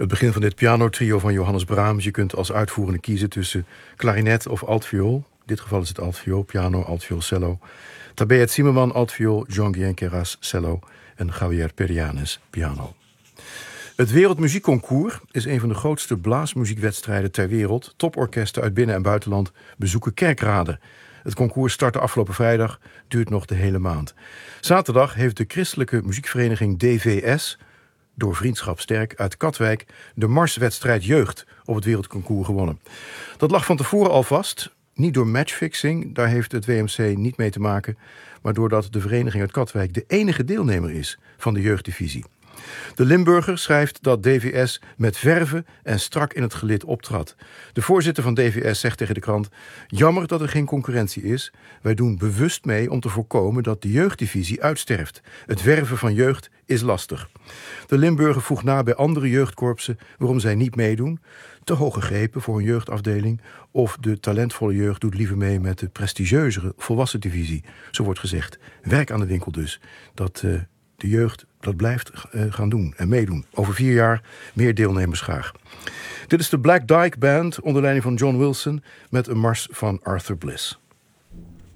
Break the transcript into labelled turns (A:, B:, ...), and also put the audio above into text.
A: Het begin van dit pianotrio van Johannes Brahms. Je kunt als uitvoerende kiezen tussen klarinet of altviool. In dit geval is het altviool, piano, altviool, cello. Tabea Zimmermann, altviool, Jean-Guyen Queyras, cello en Javier Perianes, piano. Het Wereldmuziekconcours is een van de grootste blaasmuziekwedstrijden ter wereld. Toporkesten uit binnen- en buitenland bezoeken kerkraden. Het concours startte afgelopen vrijdag, duurt nog de hele maand. Zaterdag heeft de christelijke muziekvereniging DVS, door Vriendschap Sterk uit Katwijk, de marswedstrijd jeugd op het wereldconcours gewonnen. Dat lag van tevoren al vast, niet door matchfixing, daar heeft het WMC niet mee te maken, maar doordat de vereniging uit Katwijk de enige deelnemer is van de jeugddivisie. De Limburger schrijft dat DVS met verve en strak in het gelid optrad. De voorzitter van DVS zegt tegen de krant: jammer dat er geen concurrentie is. Wij doen bewust mee om te voorkomen dat de jeugddivisie uitsterft. Het werven van jeugd is lastig. De Limburger voegt na bij andere jeugdkorpsen waarom zij niet meedoen. Te hoog gegrepen voor een jeugdafdeling, of de talentvolle jeugd doet liever mee met de prestigieuzere volwassen divisie. Zo wordt gezegd. Werk aan de winkel dus. Dat de jeugd dat blijft gaan doen en meedoen. Over 4 jaar meer deelnemers graag. Dit is de Black Dyke Band onder leiding van John Wilson met een mars van Arthur Bliss.